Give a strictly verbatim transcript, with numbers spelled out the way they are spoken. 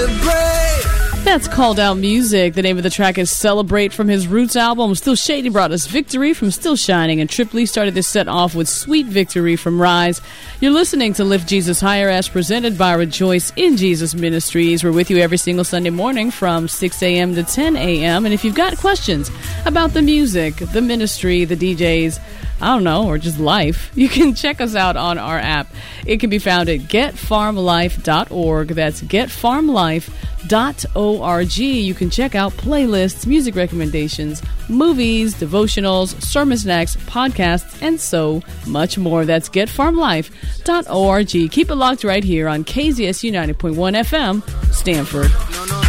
celebrate. That's Called Out Music. The name of the track is Celebrate from his Roots album. Still Shady brought us Victory from Still Shining, and Trip Lee started this set off with Sweet Victory from Rise. You're listening to Lift Jesus Higher as presented by Rejoice in Jesus Ministries. We're with you every single Sunday morning from six a.m. to ten a.m. And if you've got questions about the music, the ministry, the D Js, I don't know, or just life, you can check us out on our app. It can be found at get farm life dot org. That's get farm life dot org. You can check out playlists, music recommendations, movies, devotionals, sermon snacks, podcasts, and so much more. That's get farm life dot org. Keep it locked right here on K Z S U ninety point one F M, Stanford. No, no,